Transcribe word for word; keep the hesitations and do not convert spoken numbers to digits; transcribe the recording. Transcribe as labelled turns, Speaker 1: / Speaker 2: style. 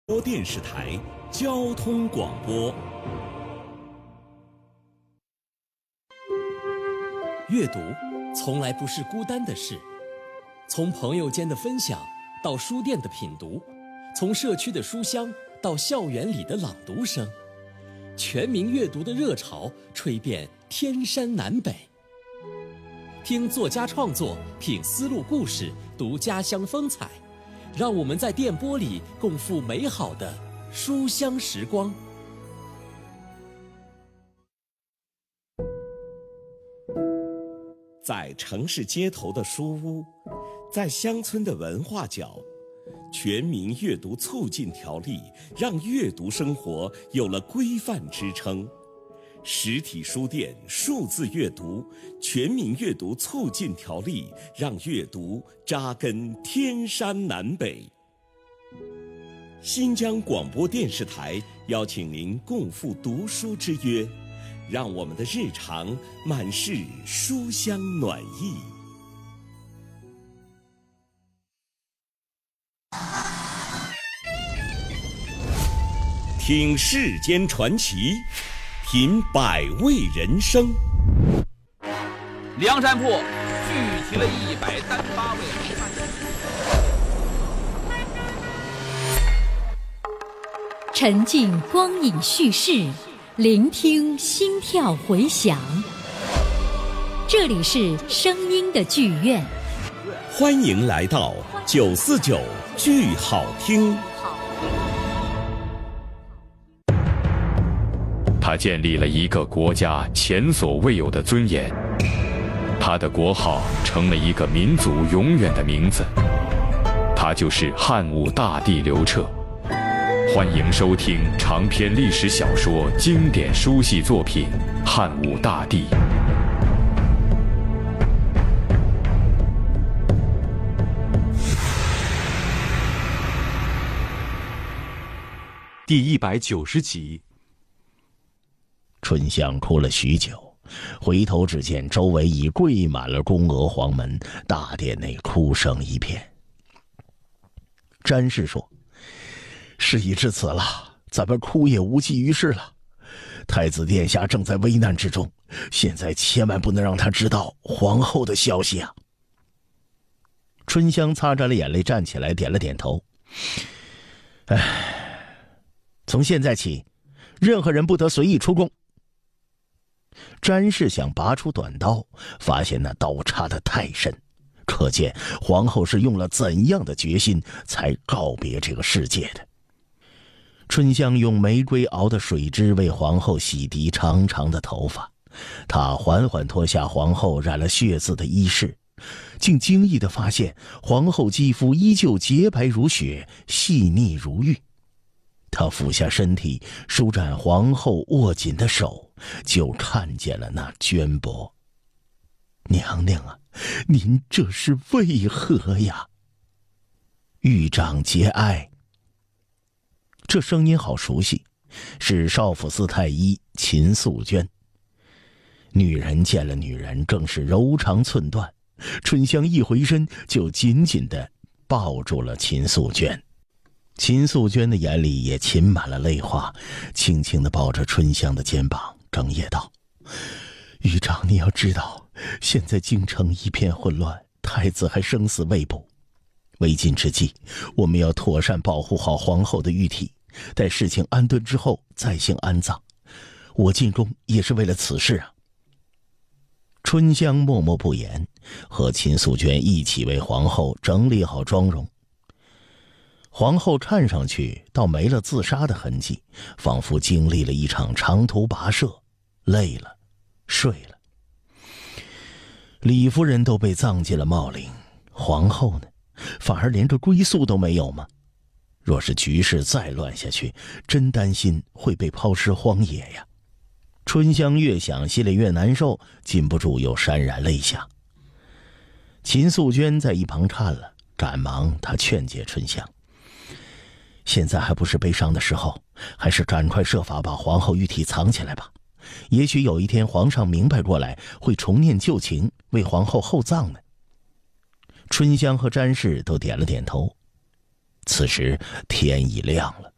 Speaker 1: 播电视台交通广播。阅读从来不是孤单的事，从朋友间的分享到书店的品读，从社区的书香到校园里的朗读声，全民阅读的热潮吹遍天山南北。听作家创作，品丝路故事，读家乡风采，让我们在电波里共赴美好的书香时光。在城市街头的书屋，在乡村的文化角，全民阅读促进条例让阅读生活有了规范支撑。实体书店数字阅读，全民阅读促进条例让阅读扎根天山南北。新疆广播电视台邀请您共赴读书之约，让我们的日常满是书香暖意。听世间传奇，品百味人生。
Speaker 2: 梁山泊聚集了一百三十八位好汉。
Speaker 3: 沉浸光影叙事，聆听心跳回响。这里是声音的剧院，
Speaker 1: 欢迎来到九四九剧好听。
Speaker 4: 他建立了一个国家前所未有的尊严，他的国号成了一个民族永远的名字，他就是汉武大帝刘彻。欢迎收听长篇历史小说经典书系作品《汉武大帝》。
Speaker 5: 第一百九十集。
Speaker 6: 春香哭了许久，回头只见周围已跪满了宫娥黄门，大殿内哭声一片。詹氏说：“事已至此了，咱们哭也无济于事了。太子殿下正在危难之中，现在千万不能让他知道皇后的消息啊。”春香擦着了眼泪，站起来点了点头。唉，从现在起，任何人不得随意出宫。詹氏想拔出短刀，发现那刀插得太深，可见皇后是用了怎样的决心才告别这个世界的。春香用玫瑰熬的水汁为皇后洗涤长长的头发，她缓缓脱下皇后染了血渍的衣饰，竟惊异地发现皇后肌肤依旧洁白如雪，细腻如玉。他俯下身体，舒展皇后握紧的手，就看见了那绢帛。娘娘啊，您这是为何呀？玉长节哀。这声音好熟悉，是少府司太医秦素娟。女人见了女人，更是柔肠寸断。春香一回身，就紧紧地抱住了秦素娟。秦素娟的眼里也噙满了泪花，轻轻地抱着春香的肩膀，哽咽道：“玉长，你要知道，现在京城一片混乱，太子还生死未卜。为今之计，我们要妥善保护好皇后的玉体，待事情安顿之后再行安葬。我进宫也是为了此事啊。”春香默默不言，和秦素娟一起为皇后整理好妆容。皇后看上去倒没了自杀的痕迹，仿佛经历了一场长途跋涉，累了，睡了。李夫人都被葬进了茂陵，皇后呢，反而连个归宿都没有吗？若是局势再乱下去，真担心会被抛尸荒野呀。春香越想心里越难受，禁不住又潸然泪下。秦素娟在一旁看了，赶忙她劝解春香：“现在还不是悲伤的时候，还是赶快设法把皇后玉体藏起来吧。也许有一天皇上明白过来，会重念旧情，为皇后厚葬呢。”春香和詹氏都点了点头。此时天已亮了，